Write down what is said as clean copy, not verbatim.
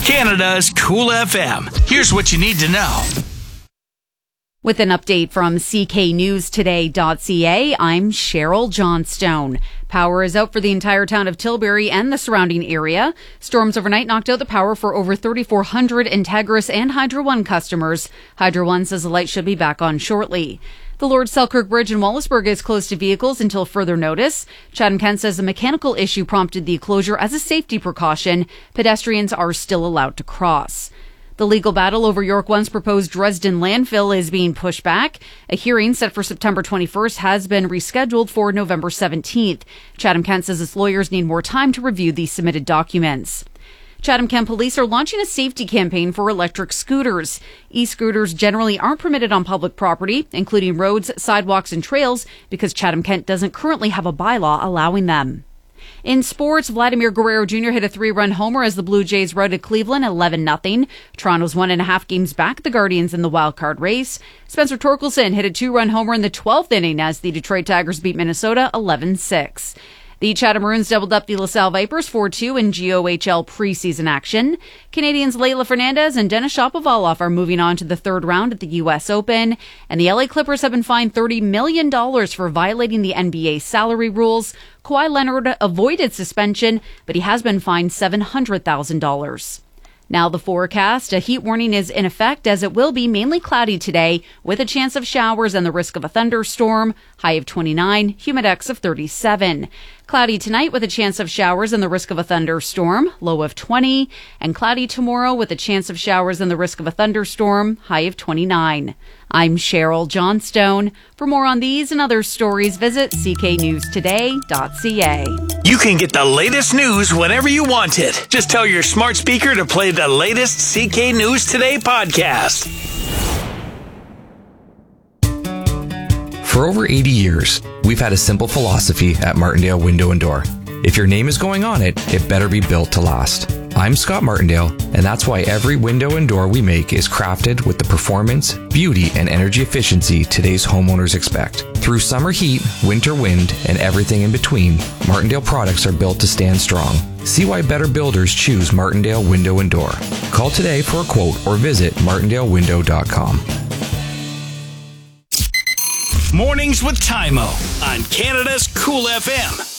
Canada's Cool FM. Here's what you need to know. With an update from cknewstoday.ca, I'm Cheryl Johnstone. Power is out for the entire town of Tilbury and the surrounding area. Storms overnight knocked out the power for over 3,400 Integris and Hydro One customers. Hydro One says the light should be back on shortly. The Lord Selkirk Bridge in Wallaceburg is closed to vehicles until further notice. Chatham-Kent says a mechanical issue prompted the closure as a safety precaution. Pedestrians are still allowed to cross. The legal battle over York One's proposed Dresden landfill is being pushed back. A hearing set for September 21st has been rescheduled for November 17th. Chatham-Kent says its lawyers need more time to review the submitted documents. Chatham-Kent police are launching a safety campaign for electric scooters. E-scooters generally aren't permitted on public property, including roads, sidewalks, and trails, because Chatham-Kent doesn't currently have a bylaw allowing them. In sports, Vladimir Guerrero Jr. hit a 3-run homer as the Blue Jays routed Cleveland 11-0. Toronto's 1.5 games back the Guardians in the wildcard race. Spencer Torkelson hit a 2-run homer in the 12th inning as the Detroit Tigers beat Minnesota 11-6. The Chatham Maroons doubled up the LaSalle Vipers 4-2 in GOHL preseason action. Canadians Layla Fernandez and Denis Shapovalov are moving on to the third round at the U.S. Open. And the LA Clippers have been fined $30 million for violating the NBA salary rules. Kawhi Leonard avoided suspension, but he has been fined $700,000. Now the forecast. A heat warning is in effect as it will be mainly cloudy today with a chance of showers and the risk of a thunderstorm. High of 29, humidex of 37. Cloudy tonight with a chance of showers and the risk of a thunderstorm. Low of 20. And cloudy tomorrow with a chance of showers and the risk of a thunderstorm. High of 29. I'm Cheryl Johnstone. For more on these and other stories, visit cknewstoday.ca. You can get the latest news whenever you want it. Just tell your smart speaker to play the latest CK News Today podcast. For over 80 years, we've had a simple philosophy at Martindale Window & Door. If your name is going on it, it better be built to last. I'm Scott Martindale, and that's why every window and door we make is crafted with the performance, beauty, and energy efficiency today's homeowners expect. Through summer heat, winter wind, and everything in between, Martindale products are built to stand strong. See why better builders choose Martindale Window & Door. Call today for a quote or visit martindalewindow.com. Mornings with Tymo on Canada's Cool FM.